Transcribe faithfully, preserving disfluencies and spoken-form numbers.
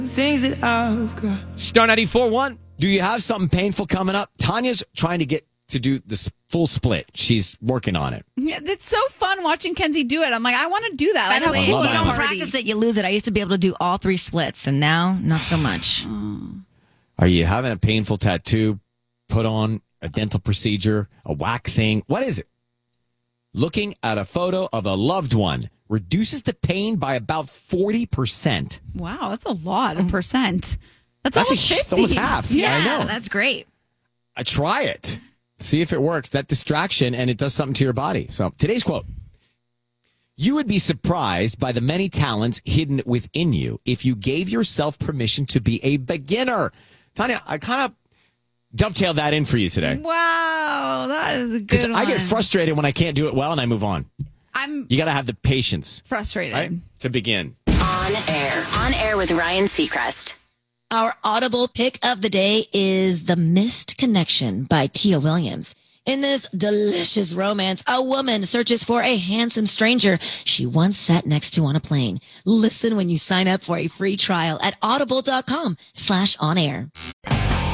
Things that I've got. Star ninety-four point one. Do you have something painful coming up? Tanya's trying to get to do the full split. She's working on it. Yeah, it's so fun watching Kenzie do it. I'm like, I want to do that. By I'd the have way, a if you whole Love don't Island. practice it, you lose it. I used to be able to do all three splits, and now not so much. Are you having a painful tattoo put on, a dental procedure, a waxing? What is it? Looking at a photo of a loved one reduces the pain by about forty percent. Wow, that's a lot of percent. That's, That's almost a, fifty. almost half. Yeah, I know. that's great. I try it. See if it works. That distraction, and it does something to your body. So today's quote. You would be surprised by the many talents hidden within you if you gave yourself permission to be a beginner. Tanya, I kind of dovetailed that in for you today. Wow, that is a good Because one. I get frustrated when I can't do it well and I move on. I'm You got to have the patience, frustrated. right, to begin. On air. On air with Ryan Seacrest. Our audible pick of the day is The Missed Connection by Tia Williams. In this delicious romance, a woman searches for a handsome stranger she once sat next to on a plane. Listen when you sign up for a free trial at audible.com slash on air.